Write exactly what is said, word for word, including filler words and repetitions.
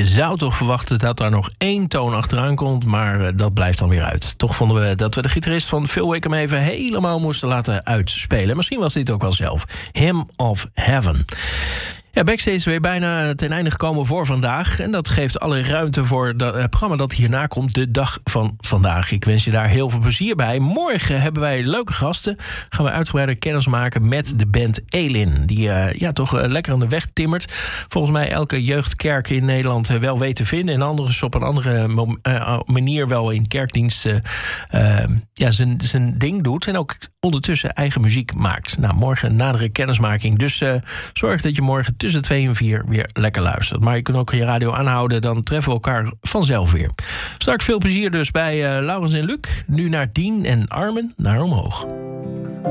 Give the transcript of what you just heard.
zou toch verwachten dat daar nog één toon achteraan komt, maar uh, dat blijft dan weer uit. Toch vonden we dat we de gitarist van Phil Wickham even helemaal moesten laten uitspelen. Misschien was dit ook wel zelf. Hymn of Heaven. Ja, Backstage is weer bijna ten einde gekomen voor vandaag. En dat geeft alle ruimte voor dat, het programma dat hierna komt, de dag van vandaag. Ik wens je daar heel veel plezier bij. Morgen hebben wij leuke gasten. Gaan we uitgebreider kennis maken met de band Elin. Die uh, ja, toch uh, lekker aan de weg timmert. Volgens mij elke jeugdkerk in Nederland uh, wel weet te vinden. En anders op een andere mom- uh, manier wel in kerkdienst uh, uh, ja, zijn, zijn ding doet. En ook ondertussen eigen muziek maakt. Nou, morgen een nadere kennismaking. Dus uh, zorg dat je morgen tussen twee en vier weer lekker luistert. Maar je kunt ook je radio aanhouden, dan treffen we elkaar vanzelf weer. Straks veel plezier dus bij uh, Laurens en Luc. Nu naar Dien en Armen naar omhoog.